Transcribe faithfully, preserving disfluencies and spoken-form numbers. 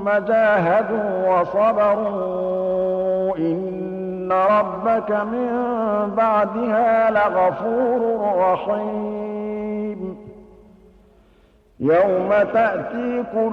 ثُمَّ جَاهَدُوا وَصَبَرُوا إِنَّ رَبَّكَ مِن بَعْدِهَا لَغَفُورٌ رَّحِيمٌ يَوْمَ تَأْتِي كُلُّ